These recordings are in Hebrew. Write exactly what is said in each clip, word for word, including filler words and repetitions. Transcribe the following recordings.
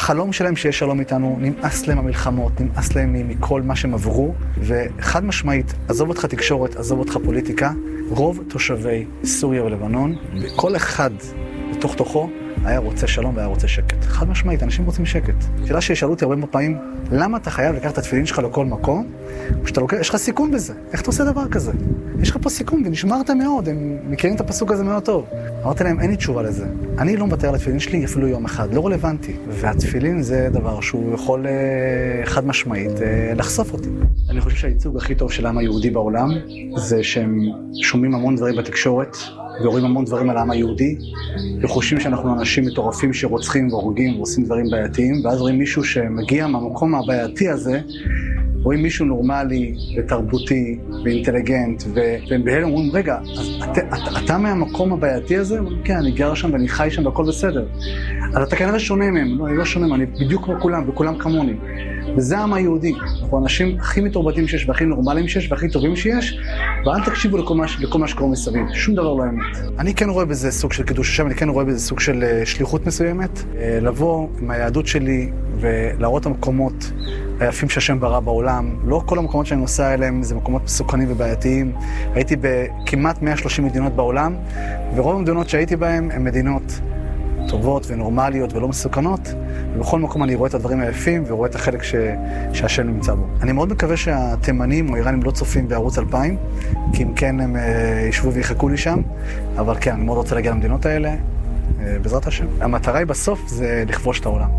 החלום שלהם שיש שלום איתנו, נמאס להם המלחמות, נמאס להם מכל מה שהם עברו, וחד משמעית, עזוב אותך תקשורת, עזוב אותך פוליטיקה, רוב תושבי סוריה ולבנון, כל אחד בתוך תוכו, היה רוצה שלום והיה רוצה שקט. חד משמעית, אנשים רוצים שקט. שאלה שישאלו אותי הרבה מאוד פעמים, למה אתה חייב לקחת את התפילין שלך לכל מקום? שאתה לוקח, יש לך סיכון בזה. איך אתה עושה דבר כזה? יש לך פה סיכון, ונשמרת מאוד, הם מכירים את הפסוק הזה מאוד טוב. אמרתי להם, אין לי תשובה לזה. אני לא מוותר על התפילין שלי אפילו יום אחד, לא רלוונטי. והתפילין זה דבר שהוא יכול חד משמעית לחשוף אותי. אני חושב שהייצוג הכי טוב של העם היהודי בעולם, זה שהם שומעים המון דברים בתקשורת, ורואים המון דברים על העם היהודי, וחושבים שאנחנו אנשים מטורפים שרוצחים והורגים ועושים דברים בעייתיים, ואז רואים מישהו שמגיע מהמקום הבעייתי הזה, רואים מישהו נורמלי ותרבותי ואינטליגנט, והם בהלם אומרים, רגע, אז אתה, אתה, אתה מהמקום הבעייתי הזה? כן, אני גר שם ואני חי שם והכל בסדר. אז אתה כנראה שונה מהם, לא, אני לא שונה, אני בדיוק כמו כולם, וכולם כמוני. וזה העם היהודי, אנחנו האנשים הכי מתורבתים שיש, והכי נורמליים שיש, והכי טובים שיש, ואל תקשיבו לכל מה, לכל מה שקורה מסביב, שום דבר לא אמת. אני כן רואה בזה סוג של קידוש השם, אני כן רואה בזה סוג של שליחות מסוימת, לבוא עם היהדות שלי ולהראות המקומות היפים שהשם ברא בעולם. לא כל המקומות שאני נוסע אליהם זה מקומות מסוכנים ובעייתיים. הייתי בכמעט מאה ושלושים מדינות בעולם, ורוב המדינות שהייתי בהן הן מדינות טובות ונורמליות ולא מסוכנות, ובכל מקום אני רואה את הדברים היפים ורואה את החלק ש... שהשם נמצא בו. אני מאוד מקווה שהתימנים או איראנים לא צופים בערוץ אלפיים, כי אם כן הם ישבו ויחכו לי שם, אבל כן, אני מאוד רוצה להגיע למדינות האלה, בעזרת השם. המטרה היא בסוף זה לכבוש את העולם.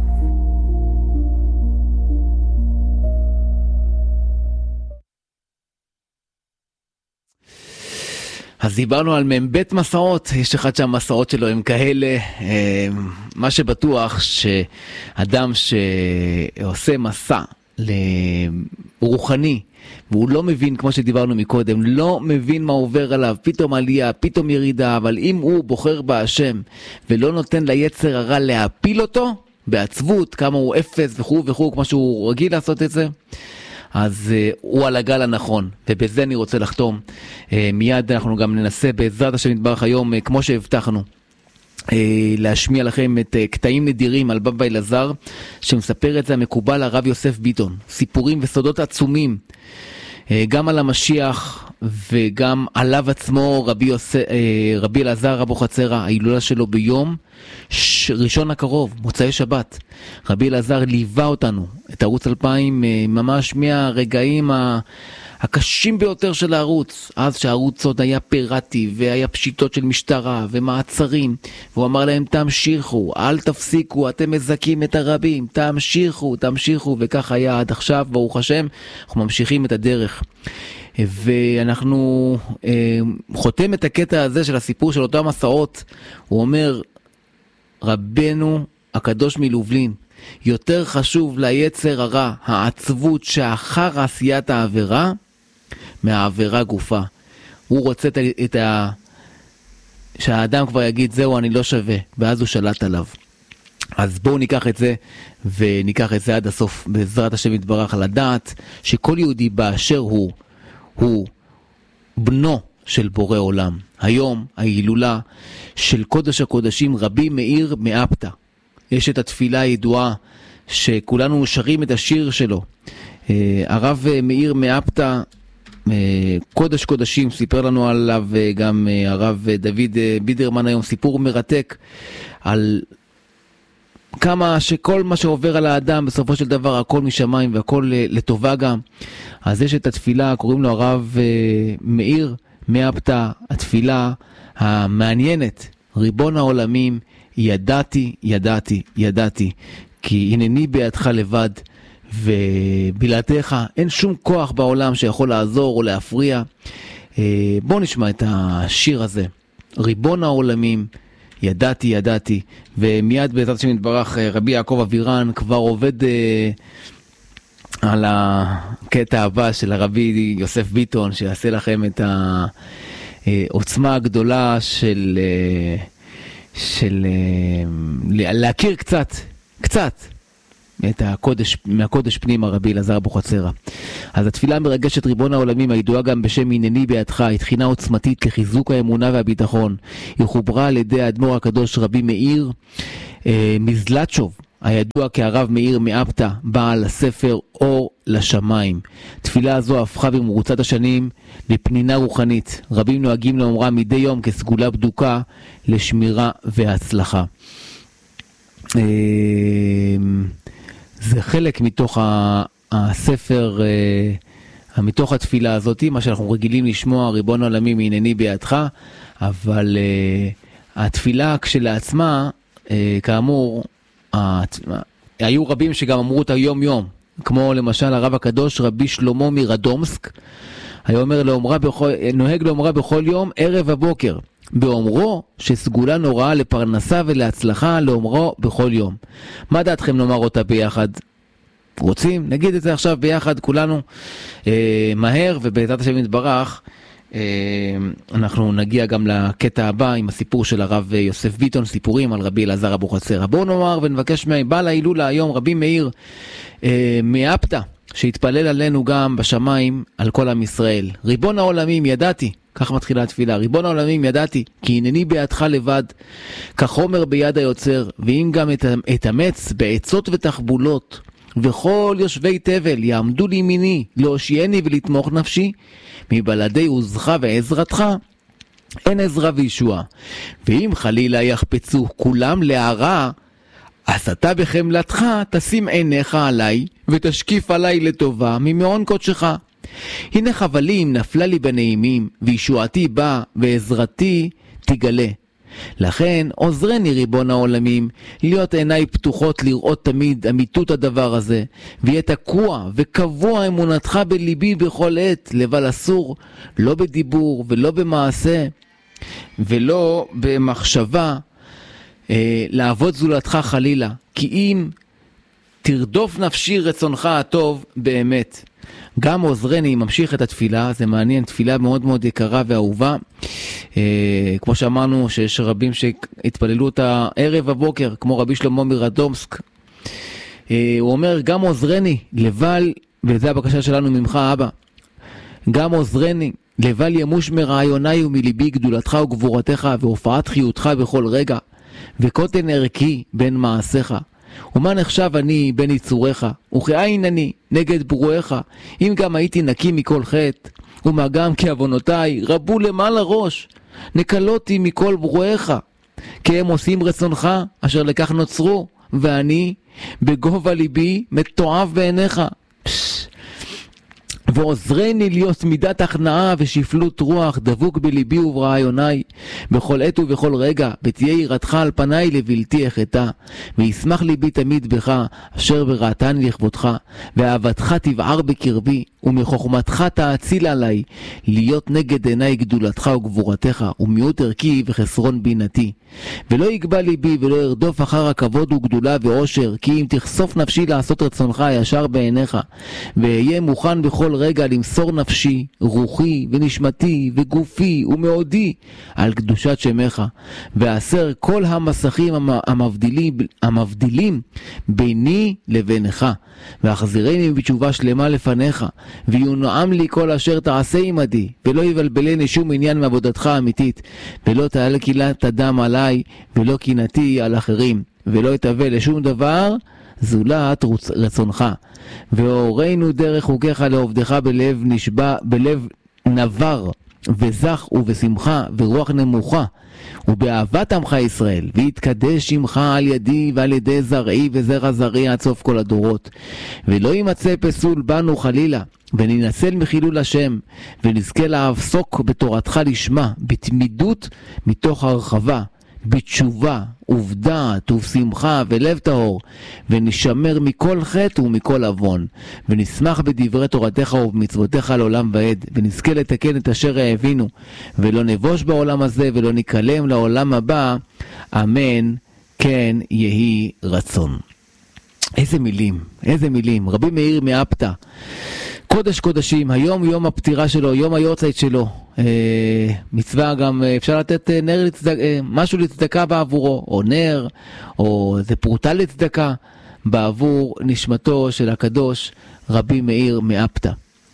אז דיברנו על מבית מסעות, יש אחד שהמסעות שלו הם כאלה, מה שבטוח שאדם שעושה מסע לרוחני, והוא לא מבין, כמו שדיברנו מקודם, לא מבין מה עובר עליו, פתאום עלייה, פתאום ירידה, אבל אם הוא בוחר בהשם ולא נותן ליצר הרע להפיל אותו, בעצבות, כמה הוא אפס וכו' וכו', כמו שהוא רגיל לעשות את זה, אז uh, הוא על הגל הנכון, ובזה אני רוצה לחתום. Uh, מיד אנחנו גם ננסה בעזרת השם יתברך היום, uh, כמו שהבטחנו, uh, להשמיע לכם את uh, קטעים נדירים על בבא אלעזר, שמספר את זה המקובל הרב יוסף ביטון. סיפורים וסודות עצומים, uh, גם על המשיח וגם עליו עצמו, רבי, יוסף, uh, רבי אלעזר אבוחצירא, ההילולה שלו ביום ש... ראשון הקרוב, מוצאי שבת. רבי אלעזר ליווה אותנו, את ערוץ אלפיים, ממש מהרגעים הקשים ביותר של הערוץ, אז שהערוץ עוד היה פיראטי, והיה פשיטות של משטרה, ומעצרים, והוא אמר להם, תמשיכו, אל תפסיקו, אתם מזכים את הרבים, תמשיכו, תמשיכו, וכך היה עד עכשיו, ברוך השם, אנחנו ממשיכים את הדרך. ואנחנו אה, חותם את הקטע הזה של הסיפור של אותם מסעות, הוא אומר, רבנו הקדוש מלובלין, יותר חשוב ליצר הרע העצבות שאחר עשיית העבירה מהעבירה גופה. הוא רוצה את, את ה... שהאדם כבר יגיד זהו אני לא שווה, ואז הוא שלט עליו. אז בואו ניקח את זה וניקח את זה עד הסוף בעזרת השם יתברך, לדעת שכל יהודי באשר הוא הוא בנו של בורא עולם. היום ההילולה של קודש הקודשים רבי מאיר מאפתא. יש את התפילה הידועה שכולנו שרים את השיר שלו. הרב מאיר מאפתא, קודש קודשים, סיפר לנו עליו גם הרב דוד בידרמן היום, סיפור מרתק על כמה שכל מה שעובר על האדם בסופו של דבר הכל משמיים והכל לטובה גם. אז יש את התפילה, קוראים לו הרב מאיר מאפתא, התפילה המעניינת, ריבון העולמים, ידעתי, ידעתי, ידעתי, כי הנני בידך לבד, ובלעדיך אין שום כוח בעולם שיכול לעזור או להפריע. בואו נשמע את השיר הזה, ריבון העולמים, ידעתי, ידעתי, ומיד בעזרת השם יתברך רבי יעקב אבירן כבר עובד אה, על הקטע הבא של הרבי יוסף ביטון, שיעשה לכם את העוצמה הגדולה של, של להכיר קצת, קצת, את הקודש, מהקודש פנימה רבי אלעזר אבוחצירא. אז התפילה מרגשת ריבון העולמים, הידועה גם בשם הנני בידך, היא תחינה עוצמתית לחיזוק האמונה והביטחון. היא חוברה על ידי האדמו"ר הקדוש רבי מאיר אה, מזלצ'וב, הידוע כהרב מאיר מאפתא, בעל הספר אור לשמיים. תפילה זו הפכה במרוצת השנים לפנינה רוחנית. רבים נוהגים לאומרה מדי יום כסגולה בדוקה לשמירה והצלחה. זה חלק מתוך הספר, מתוך התפילה הזאת, מה שאנחנו רגילים לשמוע, ריבון העולמים הנני בידך, אבל התפילה כשלעצמה, כאמור, היו רבים שגם אמרו אותה יום יום, כמו למשל הרב הקדוש רבי שלמה מרדומסק, היה אומר לאומרה בכל, נוהג לאומרה בכל יום ערב הבוקר, באומרו שסגולה נוראה לפרנסה ולהצלחה לאומרו בכל יום. מה דעתכם נאמר אותה ביחד? רוצים? נגיד את זה עכשיו ביחד כולנו אה, מהר, ובעזרת השם יתברך אה, אנחנו נגיע גם לקטע הבא עם הסיפור של הרב יוסף ביטון, סיפורים על רבי אלעזר אבוחצירא. בואו נאמר ונבקש מבעל ההילולה היום רבי מאיר אה, מאפתא, שהתפלל עלינו גם בשמיים על כל עם ישראל. ריבון העולמים ידעתי, כך מתחילה התפילה, ריבון העולמים ידעתי, כי הנני בידך לבד, כחומר ביד היוצר, ואם גם אתאמץ בעצות ותחבולות, וכל יושבי תבל יעמדו לימיני, להושיעני ולתמוך נפשי, מבלעדי עוזך ועזרתך, אין עזרה וישוע. ואם חלילה יחפצו כולם להרע, אז אתה בחמלתך תשים עיניך עליי, ותשקיף עליי לטובה ממעון קודשך. הנה חבלים נפלה לי בנעימים, וישועתי בא, ועזרתי תגלה. לכן עוזרני ריבון העולמים, להיות עיניי פתוחות לראות תמיד אמיתות הדבר הזה, ויהיה תקוע וקבוע אמונתך בליבי בכל עת, לבל אסור, לא בדיבור ולא במעשה, ולא במחשבה, אה, לעבוד זולתך חלילה, כי אם תרדוף נפשי רצונך הטוב באמת. גם עוזרני, ממשיך את התפילה, זה מעניין, תפילה מאוד מאוד יקרה ואהובה, אה, כמו שאמרנו שיש רבים שהתפללו אותה ערב הבוקר, כמו רבי שלמה מרדומסק, אה, הוא אומר גם עוזרני, לבל, וזה הבקשה שלנו ממך אבא, גם עוזרני, לבל ימוש מרעיוני ומליבי גדולתך וגבורתך והופעת חיותך בכל רגע, וקוטן ערכי בין מעשיך. ומה נחשב אני בין יצוריך, וכאין אני נגד ברואיך, אם גם הייתי נקי מכל חטא, ומה גם כעוונותיי רבו למעלה ראש, נקלותי מכל ברואיך, כי הם עושים רצונך אשר לכך נוצרו, ואני בגובה ליבי מתועב בעיניך. פש. ועוזרני להיות מידת הכנעה ושפלות רוח דבוק בליבי וברעיוני בכל עת ובכל רגע, ותהיה יראתך על פניי לבלתי אחטא, וישמח ליבי תמיד בך אשר בראתני לכבודך, ואהבתך תבער בקרבי, ומחוכמתך תאציל עליי להיות נגד עיניי גדולתך וגבורתך, ומיעוט ערכי וחסרון בינתי. ולא יגבה ליבי ולא ירדוף אחר הכבוד וגדולה ועושר, כי אם תחשוף נפשי לעשות רצונך ישר בעיניך, ואהיה מוכן בכל רגע למסור נפשי, רוחי ונשמתי וגופי ומאודי על קדושת שמך, ואסר כל המסכים המבדילים, המבדילים ביני לבינך, ואחזירני בתשובה שלמה לפניך, ויונעם לי כל אשר תעשה עמדי, ולא יבלבלני שום עניין מעבודתך האמיתית, ולא תעלה קהילת הדם עליי, ולא קינאתי על אחרים, ולא יתהווה לשום דבר זולת רצונך. והורינו דרך חוקיך לעובדך בלב נשבע, בלב נבר וזך ובשמחה ורוח נמוכה, ובאהבת עמך ישראל, ויתקדש שמך על ידי ועל ידי זרעי וזרע זרעי עד סוף כל הדורות, ולא יימצא פסול בנו חלילה, וננסל מחילול השם, ונזכה לעסוק בתורתך לשמה, בתמידות מתוך הרחבה, בתשובה ובדעת ובשמחה ולב טהור, ונשמר מכל חטא ומכל עוון, ונשמח בדברי תורתך ובמצוותיך לעולם ועד, ונזכה לתקן את אשר העבינו, ולא נבוש בעולם הזה ולא נקלם לעולם הבא, אמן כן יהי רצון. איזה מילים, איזה מילים. רבי מאיר מאפתא, קודש קודשים, היום יום הפטירה שלו, יום היורצייט שלו, אה, מצווה גם, אפשר לתת נר לצדק, אה, משהו לצדקה בעבורו, או נר, או זה פרוטה לצדקה, בעבור נשמתו של הקדוש רבי מאיר מאפתא.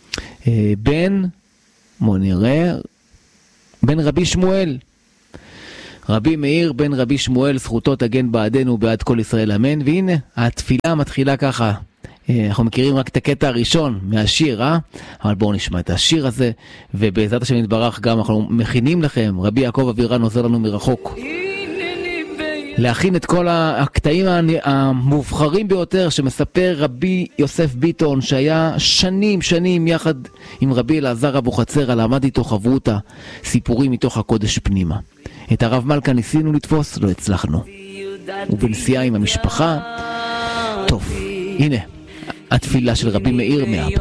אה, בן, בוא נראה, בן רבי שמואל. רבי מאיר בן רבי שמואל, זכותו תגן בעדנו בעד כל ישראל אמן. והנה התפילה מתחילה ככה, אנחנו מכירים רק את הקטע הראשון מהשיר, אה? אבל בואו נשמע את השיר הזה, ובעזרת השם נתברך גם אנחנו מכינים לכם, רבי יעקב אבירן עוזר לנו מרחוק להכין את כל הקטעים המובחרים ביותר שמספר רבי יוסף ביטון, שהיה שנים שנים יחד עם רבי אלעזר אבוחצירא, למד איתו חברותא, סיפורים מתוך הקודש פנימה. את הרב מלכה ניסינו לתפוס, לא הצלחנו, ובנסיעה עם המשפחה. טוב, הנה התפילה של רבי מאיר מהפ